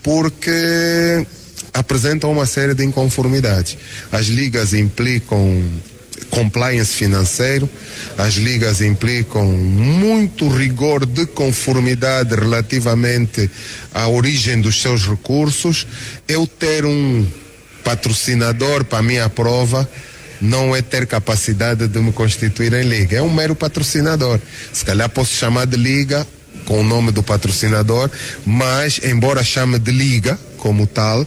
porque apresentam uma série de inconformidades. As ligas implicam compliance financeiro, as ligas implicam muito rigor de conformidade relativamente à origem dos seus recursos. Eu ter um patrocinador para a minha prova não é ter capacidade de me constituir em liga, é um mero patrocinador. Se calhar posso chamar de liga com o nome do patrocinador, mas embora chame de liga como tal,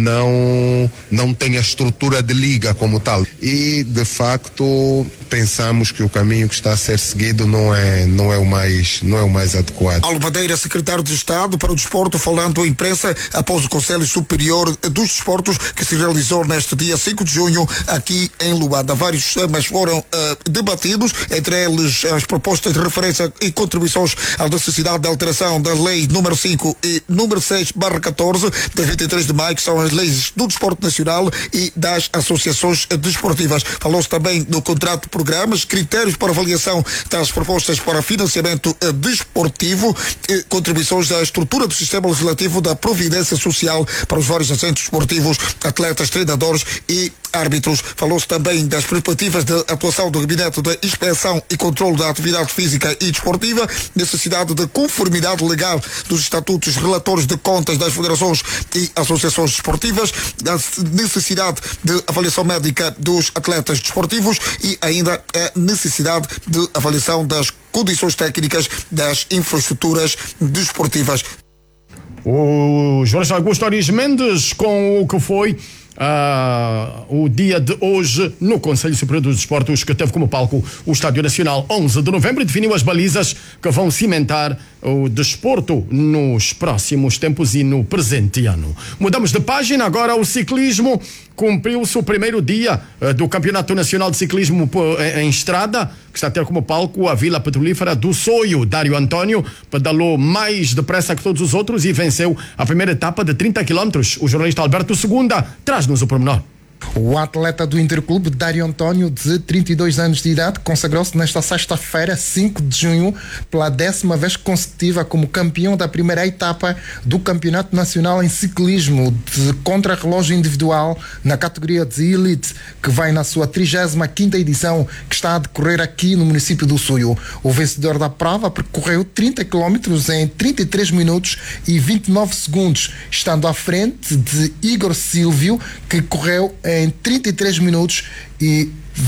não tem a estrutura de liga como tal. E, de facto, pensamos que o caminho que está a ser seguido não é o mais adequado. Paulo Madeira, secretário de Estado para o Desporto, falando à imprensa após o Conselho Superior dos Desportos que se realizou neste dia 5 de junho aqui em Luanda. Vários temas foram debatidos, entre eles as propostas de referência e contribuições à necessidade de alteração da Lei número 5 e número 6/14 de 23 de maio, que são as leis do desporto nacional e das associações desportivas. Falou-se também do contrato de programas, critérios para avaliação das propostas para financiamento desportivo, contribuições à estrutura do sistema legislativo da providência social para os vários agentes desportivos, atletas, treinadores e árbitros. Falou-se também das perspectivas de atuação do Gabinete de Inspeção e Controlo da Atividade Física e Desportiva, necessidade de conformidade legal dos estatutos relatores de contas das federações e associações desportivas, da necessidade de avaliação médica dos atletas desportivos e ainda a necessidade de avaliação das condições técnicas das infraestruturas desportivas. O Jorge Augusto Aris Mendes com o que foi o dia de hoje no Conselho Superior dos Desportos, que teve como palco o Estádio Nacional 11 de novembro e definiu as balizas que vão cimentar o desporto nos próximos tempos e no presente ano. Mudamos de página, agora o ciclismo. Cumpriu-se o primeiro dia do Campeonato Nacional de Ciclismo em Estrada, que está a ter como palco a Vila Petrolífera do Soio. Dário António pedalou mais depressa que todos os outros e venceu a primeira etapa de 30 km. O jornalista Alberto Segunda traz-nos o pormenor. O atleta do Interclube, Dário António, de 32 anos de idade, consagrou-se nesta sexta-feira, 5 de junho, pela 10ª vez consecutiva como campeão da primeira etapa do Campeonato Nacional em Ciclismo de contrarrelógio individual na categoria de Elite, que vai na sua 35ª edição, que está a decorrer aqui no município do Soio. O vencedor da prova percorreu 30 km em 33 minutos e 29 segundos, estando à frente de Igor Silvio, que correu em 33 minutos e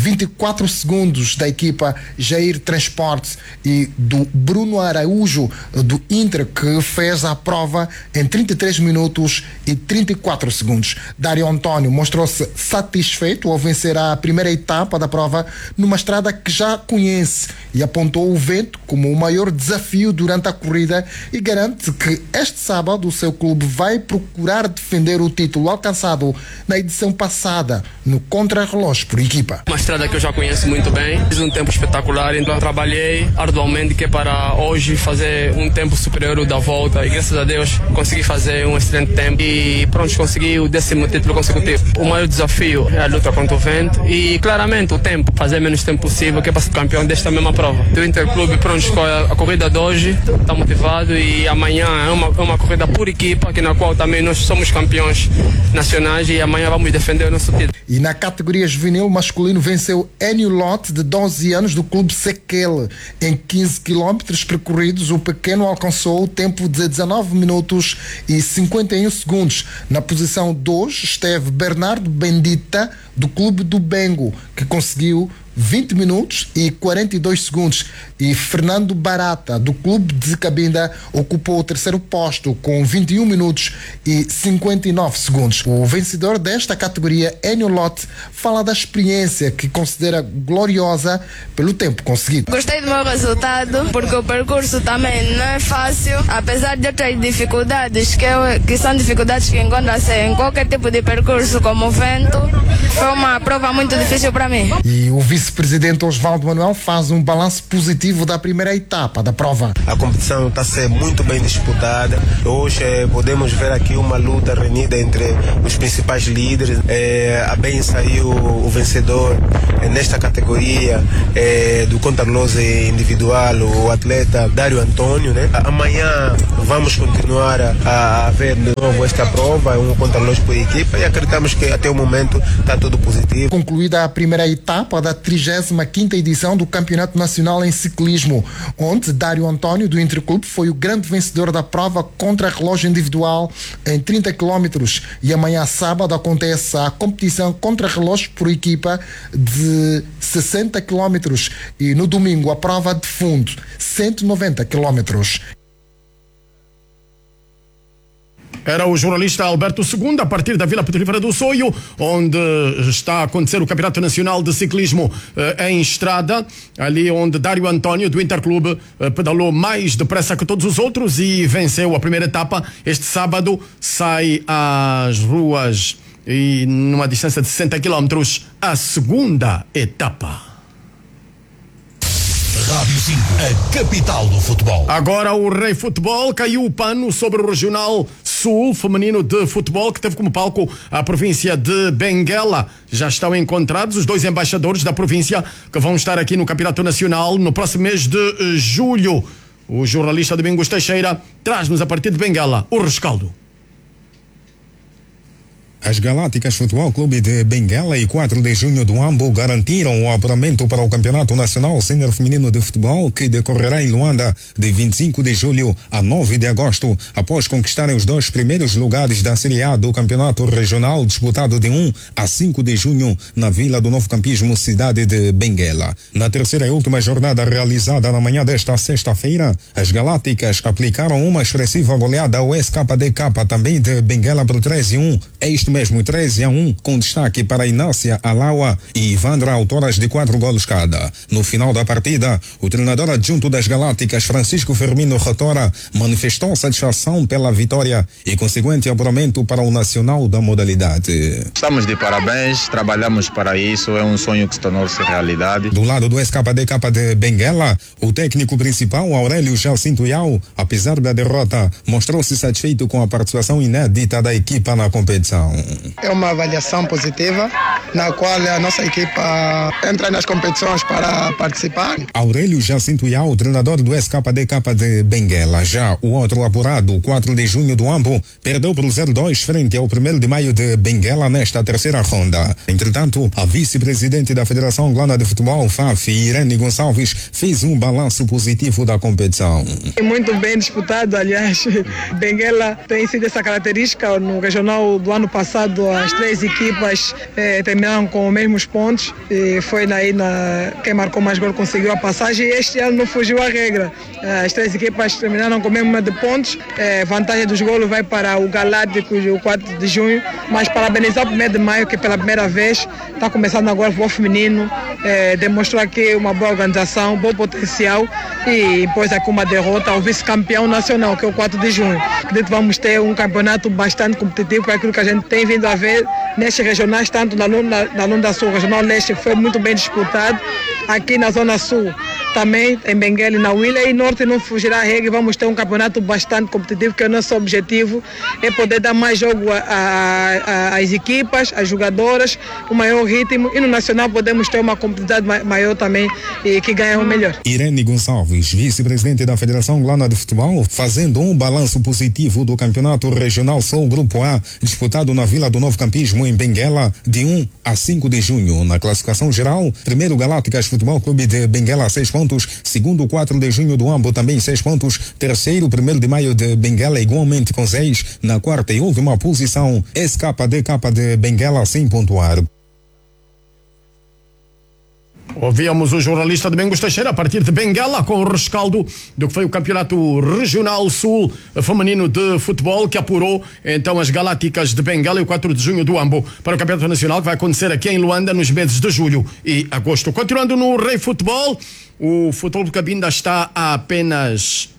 24 segundos da equipa Jair Transporte e do Bruno Araújo do Inter, que fez a prova em 33 minutos e 34 segundos. Dário António mostrou-se satisfeito ao vencer a primeira etapa da prova numa estrada que já conhece e apontou o vento como o maior desafio durante a corrida e garante que este sábado o seu clube vai procurar defender o título alcançado na edição passada no contrarrelógio por equipa. Uma estrada que eu já conheço muito bem, fiz um tempo espetacular, então trabalhei arduamente que é para hoje fazer um tempo superior ao da volta e graças a Deus consegui fazer um excelente tempo e pronto, consegui o 10º título consecutivo. O maior desafio é a luta contra o vento e claramente o tempo, fazer menos tempo possível que é para ser campeão desta mesma prova. O Interclube, pronto, a corrida de hoje está motivado e amanhã é uma corrida por equipa, que na qual também nós somos campeões nacionais e amanhã vamos defender o nosso título. E na categoria juvenil masculino venceu Enio Lotte, de 12 anos, do clube Sequel. Em 15 quilómetros percorridos, o pequeno alcançou o tempo de 19 minutos e 51 segundos. Na posição 2 esteve Bernardo Bendita, do clube do Bengo, que conseguiu 20 minutos e 42 segundos. E Fernando Barata, do clube de Cabinda, ocupou o terceiro posto com 21 minutos e 59 segundos. O vencedor desta categoria, Enio Lotte, fala da experiência que considera gloriosa pelo tempo conseguido. Gostei do meu resultado porque o percurso também não é fácil, apesar de outras dificuldades que são dificuldades que encontram-se em qualquer tipo de percurso, como o vento. Foi uma prova muito difícil para mim. E o vice vice-presidente Osvaldo Manuel faz um balanço positivo da primeira etapa da prova. A competição está a ser muito bem disputada. Hoje podemos ver aqui uma luta renhida entre os principais líderes. A bem saiu o vencedor nesta categoria do contrarrelógio individual, o atleta Dário Antônio, né? Amanhã vamos continuar a ver de novo esta prova, um contrarrelógio por equipa, e acreditamos que até o momento está tudo positivo. Concluída a primeira etapa da 35ª edição do Campeonato Nacional em Ciclismo, onde Dário Antônio do Interclube foi o grande vencedor da prova contra relógio individual em 30 km, e amanhã sábado acontece a competição contra relógio por equipa de 60 km e no domingo a prova de fundo 190 km. Era o jornalista Alberto II, a partir da Vila Petrolífera do Soio, onde está a acontecer o Campeonato Nacional de Ciclismo em estrada, ali onde Dário Antônio, do Interclube, pedalou mais depressa que todos os outros e venceu a primeira etapa. Este sábado sai às ruas e numa distância de 60 km a segunda etapa. Rádio 5, a capital do futebol. Agora o Rei Futebol, caiu o pano sobre o Regional Sul feminino de futebol, que teve como palco a província de Benguela. Já estão encontrados os 2 embaixadores da província que vão estar aqui no Campeonato Nacional no próximo mês de julho. O jornalista Domingos Teixeira traz-nos a partir de Benguela o rescaldo. As Galácticas Futebol Clube de Benguela e 4 de junho do Ambo garantiram o apuramento para o Campeonato Nacional Sênior Feminino de Futebol, que decorrerá em Luanda de 25 de julho a 9 de agosto, após conquistarem os 2 primeiros lugares da Série A do Campeonato Regional, disputado de 1 a 5 de junho na Vila do Novo Campismo, cidade de Benguela. Na terceira e última jornada realizada na manhã desta sexta-feira, as Galácticas aplicaram uma expressiva goleada ao SKDK, também de Benguela, por 3-1. Mesmo 13-1, com destaque para Inácia Alaua e Ivandra, autoras de 4 golos cada. No final da partida, o treinador adjunto das Galácticas, Francisco Firmino Retora, manifestou satisfação pela vitória e consequente apuramento para o nacional da modalidade. Estamos de parabéns, trabalhamos para isso, é um sonho que se tornou-se realidade. Do lado do SKDK de Benguela, o técnico principal, Aurélio Jacinto Iau, apesar da derrota, mostrou-se satisfeito com a participação inédita da equipa na competição. É uma avaliação positiva, na qual a nossa equipa entra nas competições para participar. Aurélio Jacinto Iau, treinador do SKDK de Benguela. Já o outro apurado, 4 de junho do Ambo, perdeu por 0-2 frente ao 1º de maio de Benguela nesta terceira ronda. Entretanto, a vice-presidente da Federação Angolana de Futebol, FAF, Irene Gonçalves, fez um balanço positivo da competição. Muito bem disputado, aliás. Benguela tem sido essa característica no regional do ano passado. As 3 equipas terminaram com os mesmos pontos e foi daí quem marcou mais gol conseguiu a passagem, e este ano não fugiu à regra. As 3 equipas terminaram com o mesmo número de pontos. Vantagem dos golos vai para o Galáctico, o 4 de junho, mas parabenizar o 1º de maio, que pela primeira vez está começando agora o futebol feminino, demonstrou aqui uma boa organização, bom potencial, e impôs aqui uma derrota ao vice-campeão nacional, que é o 4 de junho. Acredito que vamos ter um campeonato bastante competitivo para aquilo que a gente tem vindo a ver nestes regionais, tanto na Lunda Sul, Regional Leste, que foi muito bem disputado, aqui na Zona Sul, também em Benguela e na Huila, e Norte não fugirá à regra, e vamos ter um campeonato bastante competitivo, que o nosso objetivo é poder dar mais jogo às equipas, às jogadoras, um maior ritmo, e no Nacional podemos ter uma competitividade maior também, e que ganhe o melhor. Irene Gonçalves, vice-presidente da Federação Angolana de Futebol, fazendo um balanço positivo do Campeonato Regional Sul Grupo A, disputado na Vila do Novo Campismo, em Benguela, de 1 a 5 de junho. Na classificação geral, primeiro Galácticas Futebol Clube de Benguela, 6 pontos, segundo 4 de junho do Ambo, também 6 pontos, terceiro 1º de maio de Benguela, igualmente com 6, na quarta e última posição, SKDK de Benguela, sem pontuar. Ouvíamos o jornalista Domingos Teixeira a partir de Benguela, com o rescaldo do que foi o Campeonato Regional Sul Feminino de Futebol, que apurou então as Galácticas de Benguela e o 4 de junho do Ambo para o Campeonato Nacional, que vai acontecer aqui em Luanda nos meses de julho e agosto. Continuando no Rei Futebol, o Futebol de Cabinda está a apenas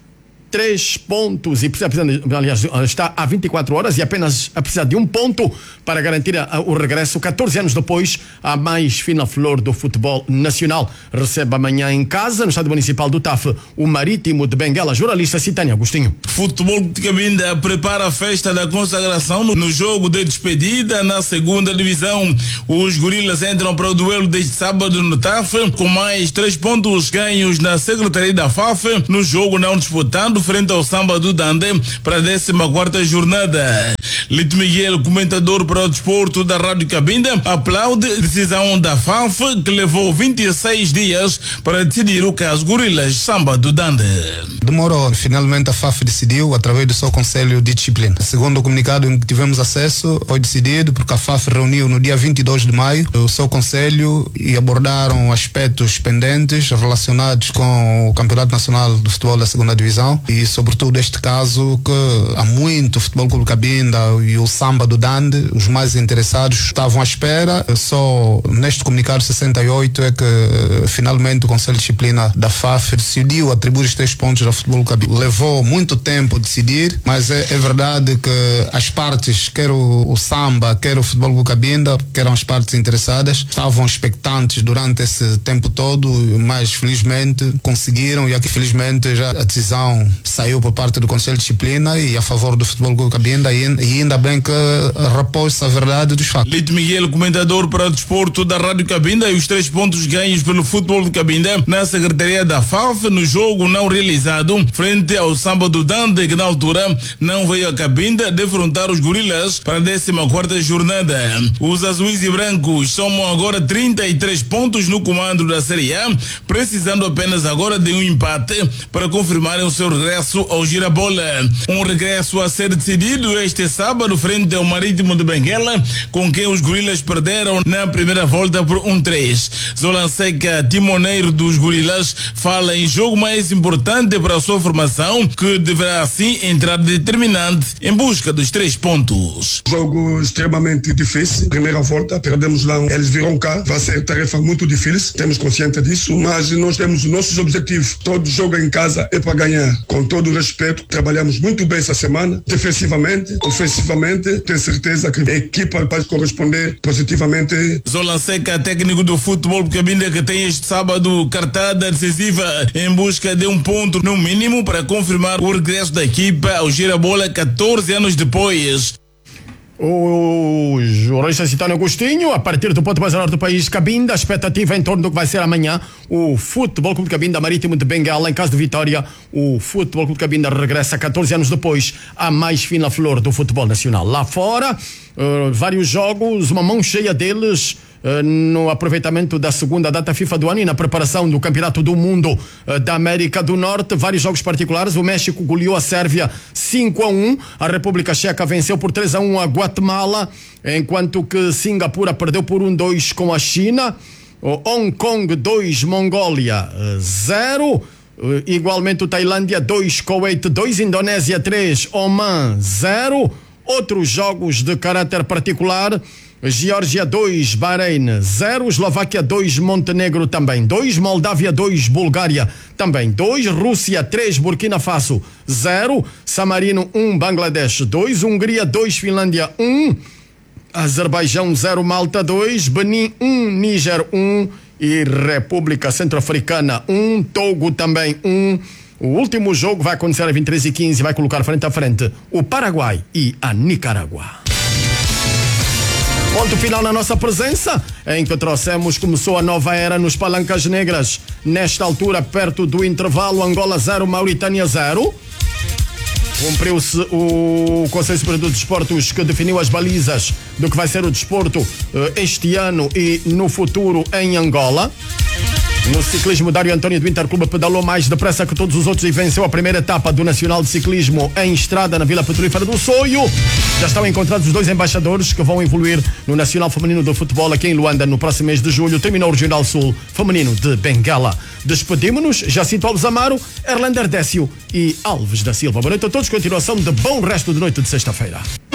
3 pontos e aliás, está há 24 horas e apenas a precisar de 1 ponto para garantir o regresso 14 anos depois à mais fina flor do futebol nacional. Recebe amanhã em casa, no Estádio Municipal do TAF, o Marítimo de Benguela. Jornalista Citânia Agostinho. Futebol de Cabinda prepara a festa da consagração no jogo de despedida na segunda divisão. Os gorilas entram para o duelo deste sábado no TAF com mais 3 pontos ganhos na Secretaria da FAF no jogo não disputado frente ao Samba do Dande para a 14ª jornada. Lito Miguel, comentador para o desporto da Rádio Cabinda, aplaude a decisão da FAF que levou 26 dias para decidir o caso Gorilas Samba do Dande. Demorou, finalmente a FAF decidiu através do seu Conselho de Disciplina. Segundo o comunicado em que tivemos acesso, foi decidido porque a FAF reuniu no dia 22 de maio o seu Conselho e abordaram aspectos pendentes relacionados com o Campeonato Nacional do Futebol da Segunda Divisão e sobretudo este caso que há muito o Futebol Clube Cabinda e o Samba do Dande, os mais interessados estavam à espera. Só neste comunicado 68 é que finalmente o Conselho de Disciplina da FAF decidiu atribuir os 3 pontos ao Futebol Clube Cabinda. Levou muito tempo a decidir, mas é verdade que as partes, quer o Samba, quer o Futebol Clube Cabinda, que eram as partes interessadas, estavam expectantes durante esse tempo todo, mas felizmente conseguiram, e aqui felizmente já a decisão saiu por parte do Conselho de Disciplina e a favor do Futebol Clube Cabinda, e ainda bem que repôs a verdade dos fatos. Lito Miguel, comentador para o desporto da Rádio Cabinda, e os 3 pontos ganhos pelo Futebol de Cabinda na Secretaria da FAF no jogo não realizado frente ao Samba do Dande, que na altura não veio a Cabinda defrontar os Gorilas para a 14ª jornada. Os azuis e brancos somam agora 33 pontos no comando da Série A, precisando apenas agora de um empate para confirmarem o seu regresso ao Girabola. Um regresso a ser decidido este sábado frente ao Marítimo de Benguela, com quem os Gorilas perderam na primeira volta por 1-3. Zolan Seca, timoneiro dos Gorilas, fala em jogo mais importante para a sua formação, que deverá assim entrar determinante em busca dos 3 pontos. Jogo extremamente difícil. Primeira volta, perdemos lá, eles viram cá. Vai ser tarefa muito difícil, temos consciência disso, mas nós temos os nossos objetivos. Todo jogo em casa é para ganhar. Com todo o respeito, trabalhamos muito bem essa semana, defensivamente, ofensivamente. Tenho certeza que a equipa vai corresponder positivamente. Zolan Seca, técnico do Futebol de Cabinda, que tem este sábado cartada decisiva em busca de 1 ponto no mínimo para confirmar o regresso da equipa ao Girabola 14 anos depois. O jornalista Citânia Agostinho, a partir do ponto mais alto do país, Cabinda, a expectativa em torno do que vai ser amanhã o Futebol Clube de Cabinda Marítimo de Benguela. Em caso de vitória, o Futebol Clube de Cabinda regressa 14 anos depois à mais fina flor do futebol nacional. Lá fora, vários jogos, uma mão cheia deles no aproveitamento da segunda data FIFA do ano e na preparação do Campeonato do Mundo da América do Norte. Vários jogos particulares. O México goleou a Sérvia 5-1. A República Checa venceu por 3-1 a Guatemala, enquanto que Singapura perdeu por 1-2 com a China. Hong Kong 2, Mongólia 0. Igualmente o Tailândia 2, Kuwait 2, Indonésia 3, Oman 0. Outros jogos de caráter particular: Geórgia 2, Bahrein 0, Eslováquia 2, Montenegro também 2, Moldávia 2, Bulgária também 2, Rússia 3, Burkina Faso 0, San Marino 1, Bangladesh 2, Hungria 2, Finlândia 1, Azerbaijão 0, Malta 2, Benin 1, Níger 1 e República Centro-Africana 1, Togo também 1. O último jogo vai acontecer às 23h15, vai colocar frente a frente o Paraguai e a Nicarágua. Ponto final na nossa presença, em que trouxemos, começou a nova era nos Palancas Negras. Nesta altura, perto do intervalo, Angola 0, Mauritânia 0. Cumpriu-se o Conselho Superior dos Desportos, que definiu as balizas do que vai ser o desporto este ano e no futuro em Angola. No ciclismo, Dário António do Interclube pedalou mais depressa que todos os outros e venceu a primeira etapa do Nacional de Ciclismo em estrada na Vila Petrolífera do Soio. Já estão encontrados os 2 embaixadores que vão evoluir no Nacional Feminino do Futebol aqui em Luanda no próximo mês de julho. Terminou o Regional Sul Feminino de Benguela. Despedimos-nos, Jacinto Alves Amaro, Erlander Décio e Alves da Silva. Boa noite a todos, continuação de bom resto de noite de sexta-feira.